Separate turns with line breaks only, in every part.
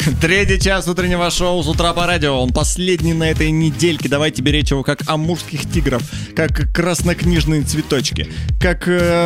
Третий час утреннего шоу с утра по радио. Он последний на этой недельке. Давайте беречь его как амурских тигров, как краснокнижные цветочки, как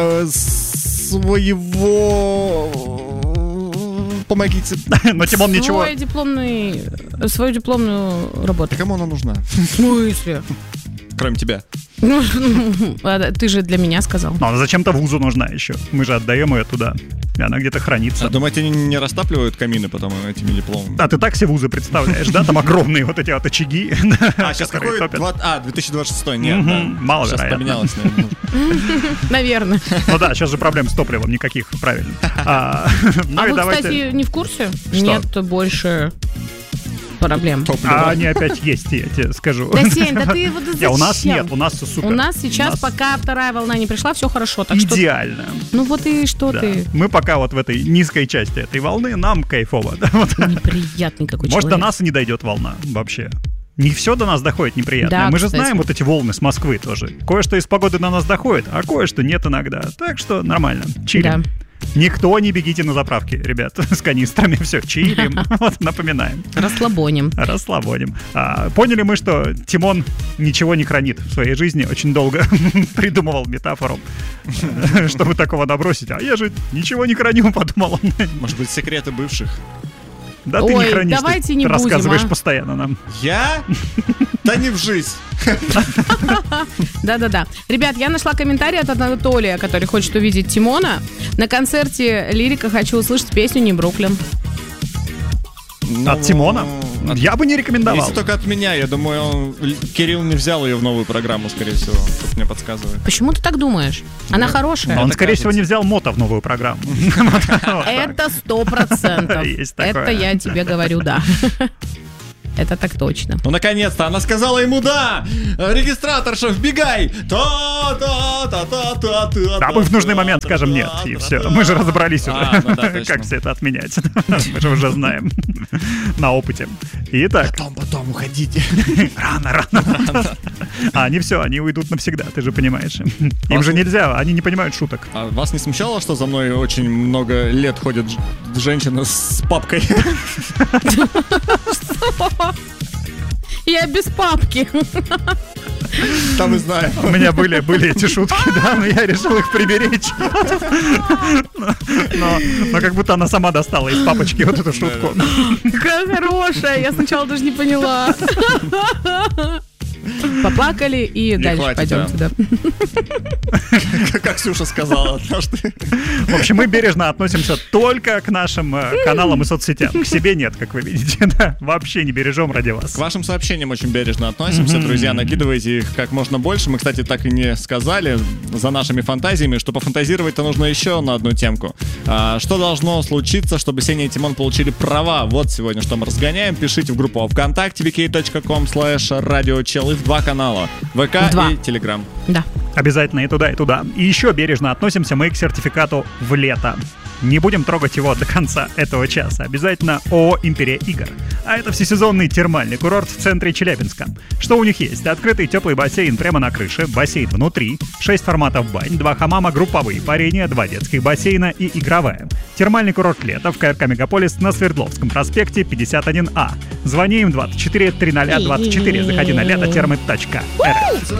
своего... Помогите.
Но Тимон ничего...
Свою дипломную работу.
А кому она нужна?
В смысле?
Кроме тебя.
Ты же для меня сказал.
Но она зачем-то вузу нужна еще. Мы же отдаем ее туда. И она где-то хранится.
А думаете, они не растапливают камины потом этими дипломами?
А ты так себе вузы представляешь, да? Там огромные вот эти вот очаги.
А сейчас какой? 2026. Нет,
мало
сейчас
вероятно.
поменялось, наверное.
Наверное.
Ну да, сейчас же проблем с топливом никаких, правильно.
А вы, кстати, не в курсе? Нет больше... проблем.
А они опять есть, я тебе скажу.
Да, Сень, да ты вот зачем?
У нас нет, у нас все супер.
У нас сейчас, пока вторая волна не пришла, все хорошо. Так
идеально.
Ну вот и что ты?
Мы пока вот в этой низкой части этой волны, нам кайфово.
Неприятный какой человек.
Может, до нас и не дойдет волна вообще. Не все до нас доходит неприятно.
Да,
мы же
кстати.
знаем вот эти волны с Москвы тоже. Кое-что из погоды до нас доходит, а кое-что нет иногда. Так что нормально, чилим.
Да.
Никто не бегите на заправке, ребят, с канистрами. Все, чилим, вот, напоминаем.
Расслабоним.
Поняли мы, что Тимон ничего не хранит в своей жизни. Очень долго придумывал метафору, чтобы такого набросить. А я же ничего не храню, подумал он.
Может быть, секреты бывших?
Да ты не хранишь,
давайте
ты
не будем,
рассказываешь постоянно нам.
Я? Да не в жизнь.
Да-да-да. Ребят, я нашла комментарий от Анатолия, который хочет увидеть Тимона. На концерте «Лирика» хочу услышать песню «Не Бруклин».
От Тимона? Я бы не рекомендовал.
Если только от меня, я думаю, Кирилл не взял ее в новую программу, скорее всего, как мне подсказывает.
Почему ты так думаешь? Она хорошая.
Он, скорее всего, не взял Мото в новую программу.
Это 100%. Это я тебе говорю, да. Это так точно.
Ну, наконец-то, она сказала ему «да». Регистраторша, вбегай.
А мы в нужный момент скажем «нет», и все. Мы же разобрались уже, как все это отменять. Мы же уже знаем на опыте. Итак.
Потом уходите.
Рано. А они все, они уйдут навсегда, ты же понимаешь. Им же нельзя, они не понимают шуток.
А вас не смущало, что за мной очень много лет ходит женщина с папкой?
Я без папки.
Там и знаю.
У меня были эти шутки, да, но я решил их приберечь. Но как будто она сама достала из папочки вот эту шутку.
Какая хорошая, я сначала даже не поняла. Поплакали и дальше пойдем сюда.
Как Ксюша сказала однажды.
В общем, мы бережно относимся только к нашим каналам и соцсетям. К себе нет, как вы видите, да. Вообще не бережем ради вас.
К вашим сообщениям очень бережно относимся, друзья. Накидывайте их как можно больше. Мы, кстати, так и не сказали за нашими фантазиями, что пофантазировать-то нужно еще на одну темку. Что должно случиться, чтобы Сеня и Тимон получили права? Вот сегодня что мы разгоняем. Пишите в группу ВКонтакте vk.com/radiochel и в два канала. ВК и Телеграм.
Да.
Обязательно и туда, и туда. И еще бережно относимся мы к сертификату в лето. Не будем трогать его до конца этого часа. Обязательно ООО «Империя Игр». А это всесезонный термальный курорт в центре Челябинска. Что у них есть? Открытый теплый бассейн прямо на крыше, бассейн внутри, 6 форматов бань, 2 хамама групповые, парения, 2 детских бассейна и игровая. Термальный курорт «Лето» в КРК «Мегаполис» на Свердловском проспекте 51А. Звони им 24 300 24. Заходи на лето-термы.рф.